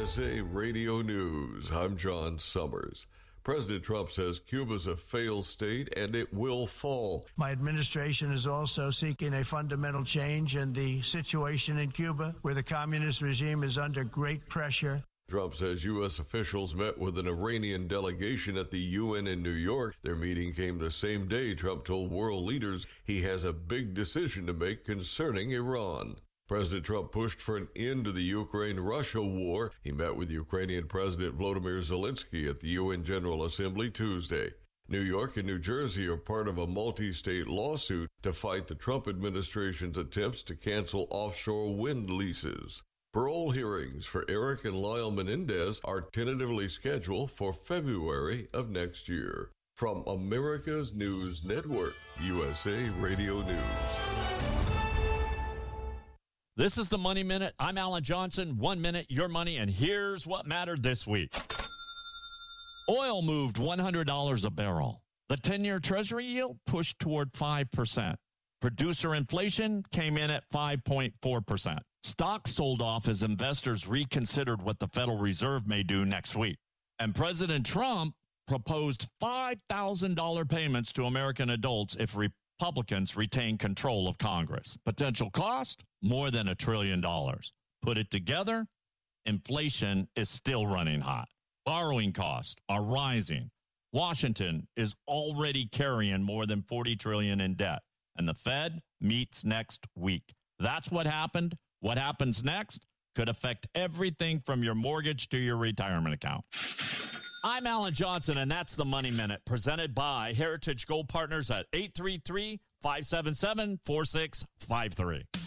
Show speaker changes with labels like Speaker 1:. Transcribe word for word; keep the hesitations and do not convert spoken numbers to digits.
Speaker 1: S A Radio News. I'm John Summers. President Trump says Cuba's a failed state and it will fall.
Speaker 2: My administration is also seeking a fundamental change in the situation in Cuba, where the communist regime is under great pressure.
Speaker 1: Trump says U S officials met with an Iranian delegation at the U N in New York. Their meeting came the same day Trump told world leaders he has a big decision to make concerning Iran. President Trump pushed for an end to the Ukraine-Russia war. He met with Ukrainian President Volodymyr Zelensky at the U N General Assembly Tuesday. New York and New Jersey are part of a multi-state lawsuit to fight the Trump administration's attempts to cancel offshore wind leases. Parole hearings for Eric and Lyle Menendez are tentatively scheduled for February of next year. From America's News Network, U S A Radio News.
Speaker 3: This is the Money Minute. I'm Alan Johnson. One minute, your money, and here's what mattered this week. Oil moved one hundred dollars a barrel. The ten-year Treasury yield pushed toward five percent. Producer inflation came in at five point four percent. Stocks sold off as investors reconsidered what the Federal Reserve may do next week. And President Trump proposed five thousand dollars payments to American adults if Republicans retain control of Congress. Potential cost? More than a trillion dollars. Put it together, inflation is still running hot. Borrowing costs are rising. Washington is already carrying more than forty trillion dollars in debt, and the Fed meets next week. That's what happened. What happens next could affect everything from your mortgage to your retirement account. I'm Alan Johnson, and that's the Money Minute, presented by Heritage Gold Partners at eight three three, five seven seven, four six five three.